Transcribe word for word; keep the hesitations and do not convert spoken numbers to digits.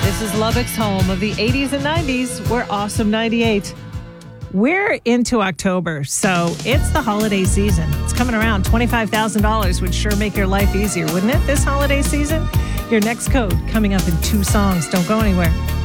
This is Lubbock's home of the eighties and nineties. We're Awesome ninety-eight. We're into October, so it's the holiday season. It's coming around. twenty-five thousand dollars would sure make your life easier, wouldn't it, this holiday season? Your next code coming up in two songs. Don't go anywhere.